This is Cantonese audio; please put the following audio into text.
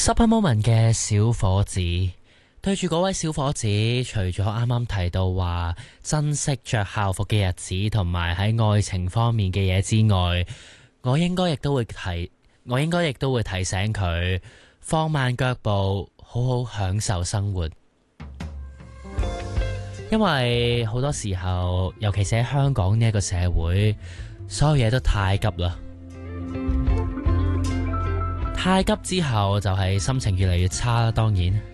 Super Moment 嘅小伙子，對住嗰位小伙子，除咗啱啱提到話珍惜着校服嘅日子，同埋喺愛情方面嘅嘢之外，我應該亦都會提醒佢放慢腳步，好好享受生活。因為好多時候，尤其是喺香港呢一個社會，所有嘢都太急啦。太急之後就係心情越嚟越差啦，當然。